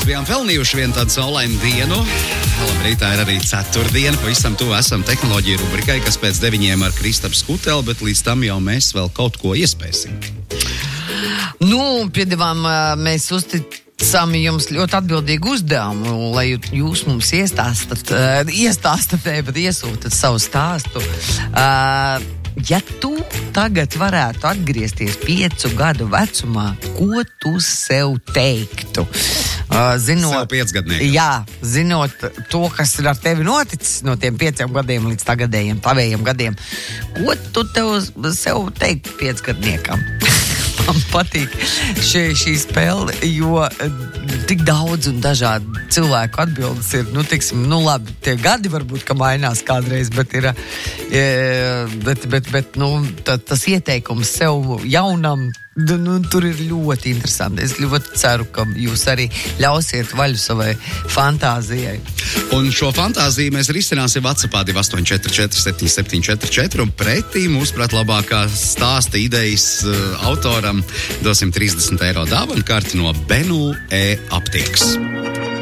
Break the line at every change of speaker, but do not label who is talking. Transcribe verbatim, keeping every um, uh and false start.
bijām pelnījuši vienu tādu saulainu dienu. Labrīt, tā ir arī ceturtdiena, pavisam tuvu esam tehnoloģiju rubrikai, kas pēc deviņiem ar Kristapu Skuteli, bet līdz tam jau mēs vēl kaut ko iespēsim.
Nu, piedevām, mēs uzticam jums ļoti atbildīgu uzdevumu, lai jūs mums iestāstat, uh, iestāstat, bet iesūtat savu stāstu. Uh, ja tu tagad varētu atgriezties piecu gadu vecumā, ko tu sev teiktu? Uh, zinot,
sev piecgadniekam.
Jā, zinot to, kas ir ar tevi noticis no tiem pieciem gadiem līdz tagadējiem, tavējiem gadiem, ko tu tev sev teiktu piecgadniekam? Man patīk šī, šī spēle, jo tik daudz un dažādi cilvēku atbildes ir, nu, tiksim, nu, labi, tie gadi varbūt, ka mainās kādreiz, bet ir, bet, bet, bet, nu, tā, tas ieteikums sev jaunam, nu, tur ir ļoti interesanti. Es ļoti ceru, ka jūs arī ļausiet vaļu savai fantāzijai.
Un šo fantāziju mēs risināsim WhatsAppā divi astoņi četri četri septiņi septiņi četri četri un pretī mūsuprāt labākā stāsta idejas uh, autoram dosim trīsdesmit eiro dāvanu karti no Benu e-aptiekas.